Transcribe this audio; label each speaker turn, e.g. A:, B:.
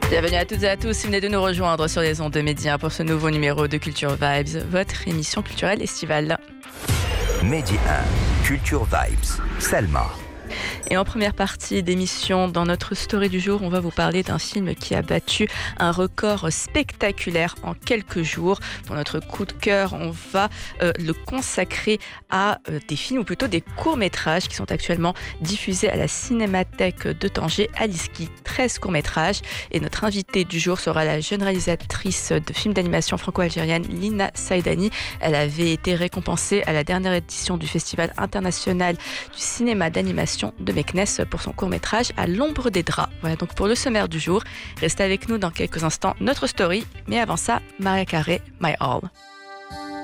A: Bienvenue à toutes et à tous, si vous venez de nous rejoindre sur les ondes de Média pour ce nouveau numéro de Culture Vibes, votre émission culturelle estivale.
B: Média 1, Culture Vibes, Salma.
A: Et en première partie d'émission, dans notre story du jour, on va vous parler d'un film qui a battu un record spectaculaire en quelques jours. Pour notre coup de cœur, on va le consacrer à des films, ou plutôt des courts-métrages qui sont actuellement diffusés à la Cinémathèque de Tanger, à l'ISKI. 13 courts-métrages. Et notre invitée du jour sera la jeune réalisatrice de films d'animation franco-algérienne, Lina Saïdani. Elle avait été récompensée à la dernière édition du Festival international du cinéma d'animation de Meknès pour son court-métrage À l'ombre des draps. Voilà donc pour le sommaire du jour. Restez avec nous dans quelques instants, notre story. Mais avant ça, Maria Carré, My All.